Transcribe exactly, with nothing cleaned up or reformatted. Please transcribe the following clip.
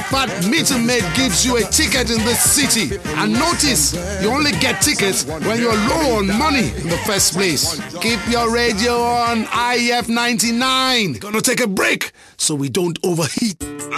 But Meter Maid gives you a ticket in this city. And notice, you only get tickets when you're low on money in the first place. Keep your radio on I F ninety-nine. Gonna take a break so we don't overheat.